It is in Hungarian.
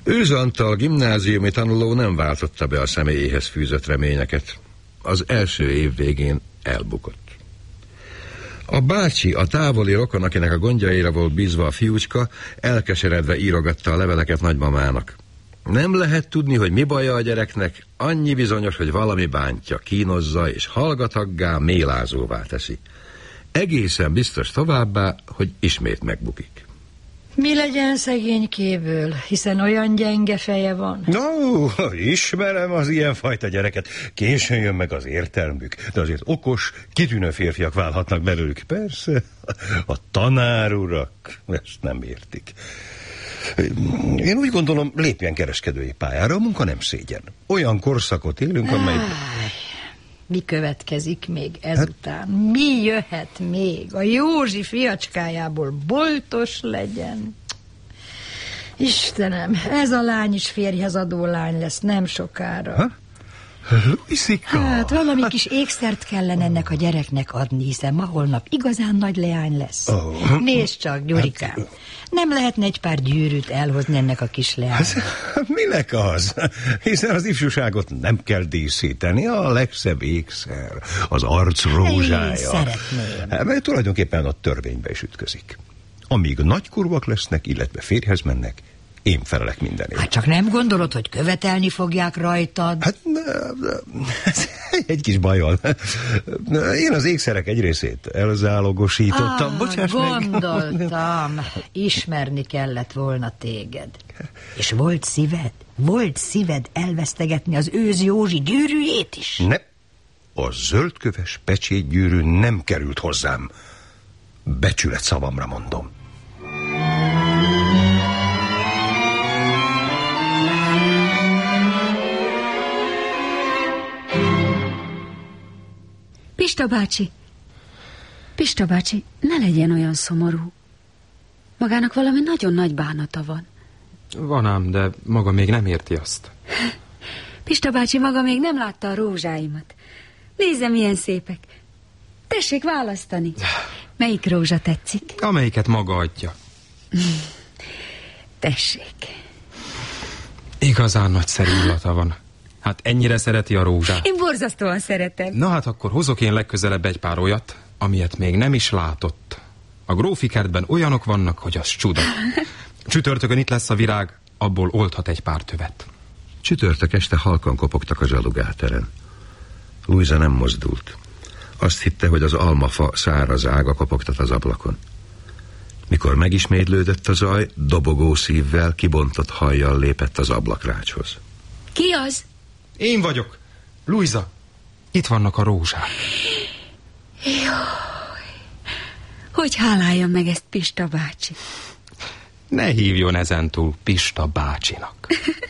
Őz Antal gimnáziumi tanuló nem váltotta be a személyéhez fűzött reményeket. Az első év végén elbukott. A bácsi, a távoli rokon, akinek a gondjaira volt bízva a fiúcska, elkeseredve írogatta a leveleket nagymamának. Nem lehet tudni, hogy mi baja a gyereknek, annyi bizonyos, hogy valami bántja, kínozza és hallgataggá, mélázóvá teszi. Egészen biztos továbbá, hogy ismét megbukik. Mi legyen szegénykéből, hiszen olyan gyenge feje van? No, ismerem az ilyenfajta gyereket. Későn jön meg az értelmük, de azért okos, kitűnő férfiak válhatnak belőlük. Persze, a tanárurak ezt nem értik. Én úgy gondolom, lépjen kereskedői pályára, a munka nem szégyen. Olyan korszakot élünk, amely... Mi következik még ezután? Mi jöhet még? A Józsi fiacskájából boltos legyen? Istenem, ez a lány is férjhez adó lány lesz nem sokára. Luisika! Hát valami kis ékszert kellene ennek a gyereknek adni, hiszen ma holnap igazán nagy leány lesz. Nézd csak, Gyurikám, nem lehetne egy pár gyűrűt elhozni ennek a kis leánynak? Minek az? Hiszen az ifjúságot nem kell díszíteni, a legszebb ékszer, az arc rózsája. Én szeretném. Mert tulajdonképpen a törvénybe is ütközik. Amíg nagykorúak lesznek, illetve férjhez mennek, én felelek mindenért. Hát csak nem gondolod, hogy követelni fogják rajtad? Hát egy kis bajval. Én az ékszerek egy részét elzálogosítottam. Bocsáss meg. Gondoltam, ismerni kellett volna téged. És volt szíved elvesztegetni az őz Józsi gyűrűjét is? Ne, a zöldköves pecsétgyűrű nem került hozzám. Becsület szavamra mondom. Pista bácsi, ne legyen olyan szomorú. Magának valami nagyon nagy bánata van. Van ám, de maga még nem érti azt. Pista bácsi maga még nem látta a rózsáimat. Nézze, milyen szépek. Tessék választani. Melyik rózsa tetszik? Amelyiket maga adja. Tessék. Igazán nagyszerű illata van. Hát ennyire szereti a rózsát. Én borzasztóan szeretem. Na hát akkor hozok én legközelebb egy pár olyat, amilyet még nem is látott. A grófi kertben olyanok vannak, hogy az csuda. Csütörtökön itt lesz a virág, abból oldhat egy pár tövet. Csütörtök este halkan kopogtak a zsalugáteren. Luisa nem mozdult. Azt hitte, hogy az almafa száraz ága kopogtat az ablakon. Mikor megismétlődött a zaj, dobogó szívvel, kibontott hajjal lépett az ablakrácshoz. Ki az? Én vagyok. Luisa, itt vannak a rózsák. Jaj, hogy háláljam meg ezt Pista bácsi? Ne hívjon ezentúl Pista bácsinak.